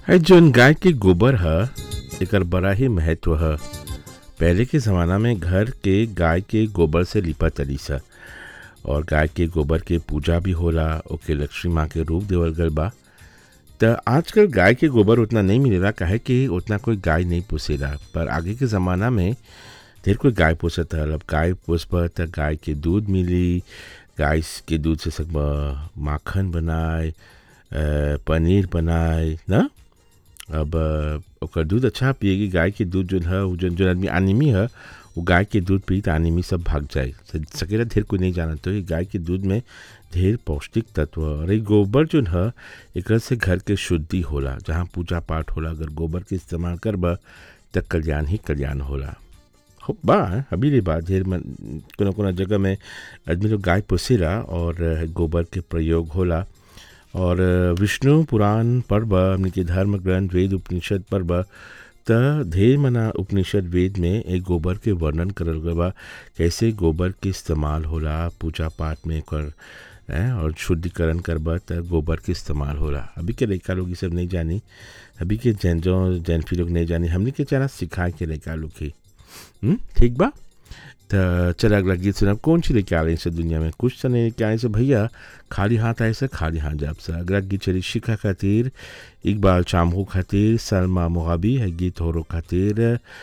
है जौन गाय के गोबर ह एकर बड़ा ही महत्व ह। पहले के ज़माना में घर के गाय के गोबर से लिपत तली स और गाय के गोबर के पूजा भी होला, ओके लक्ष्मी माँ के रूप देवल गल बा। त आजकल गाय के गोबर उतना नहीं मिलेला काहे कि उतना कोई गाय नहीं पोसेला। पर आगे के ज़माना में ढेर कोई गाय पोसत हल। अब गाय पोसबा त गाय के दूध मिली, गाय के दूध से सकबा माखन बनाए, पनीर बनाए ना। अब ओकर दूध अच्छा पिएगी। गाय के दूध जोन ह उ जोन आदमी अनिमी ह वो गाय के दूध पी त अनिमी सब भाग जाए सकेला। ढेर कोई नहीं जानत तो गाय के दूध में ढेर पौष्टिक तत्व और गोबर जोन ह एकरा से घर के शुद्धि होला। जहाँ पूजा पाठ होला अगर गोबर के इस्तेमाल करबा त कल्याण ही कल्याण होला। हो बा अभी रे बात ढेर कोनो जगह में आदमी लोग गाय पोसेला और गोबर के प्रयोग होला। और विष्णु पुराण पढ़ब हमने के धर्म ग्रंथ वेद उपनिषद पढ़ब त ढेर मना उपनिषद वेद में एक गोबर के वर्णन करल गल बा। कैसे गोबर के इस्तेमाल होला पूजा पाठ में कर और शुद्धिकरण करब त गोबर के इस्तेमाल होला। अभी के लड़का लोग ये सब नहीं जानी, अभी के जैनफी लोग नहीं जानी। हमने के चारा सिखाए के लड़का लोग के ठीक बा। त चल अगला गीत सुनब। कौन सी लेके आ रही से दुनिया में कुछ तो नहीं लेके आए से भैया, खाली हाथ आए से खाली हाथ जाब से। अगला गीत चली शिखा खातिर, इकबाल चामू खातिर, सलमा मुहाबी है गीत होरो खातिर,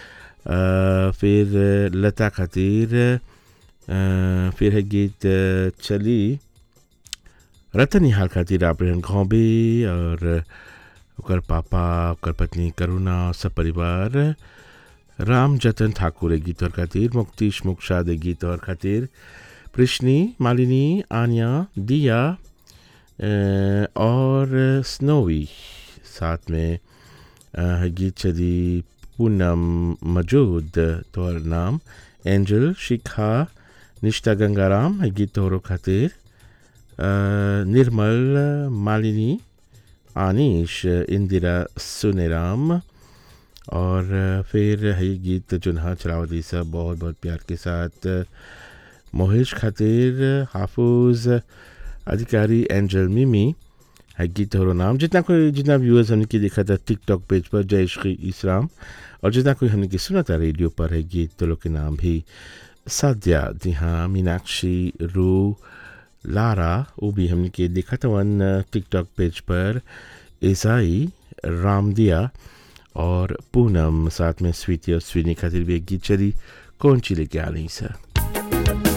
फिर लता खातिर, फिर है गीत चली रतन निहाल खातिर, आपन घोंबे और ओकर पापा ओकर पत्नी करुणा सब परिवार, राम जतन ठाकुर गीत और खातिर, मुक्तिश मुक्शाद गीत और खातिर, कृष्णी मालिनी आन्या दिया और स्नोवी साथ में गीत चली पूनम मजूद तोहर नाम, एंजल शिखा निष्ठा गंगाराम है गीत तोहरो खातिर, निर्मल मालिनी आनिश इंदिरा सुनेराम और फिर है गीत चुनहा चलावती सब बहुत बहुत प्यार के साथ मोहिश खातिर, हाफुज अधिकारी, एंजल मिमी है गीत हो नाम। जितना व्यूअर्स हमने की देखा था टिकटॉक पेज पर जय श्री इस्लाम और जितना कोई हमने की सुना था रेडियो पर है गीत तो लोग के नाम भी साध्या, जी हाँ, मीनाक्षी, रू, लारा वो भी हमने की देखा था वन टिकटॉक पेज पर, ईसाई, रामदिया और पूनम साथ में स्वीति और स्वीनी खातिर भी एक गीत चली। कौन सी लेके आ रही सर?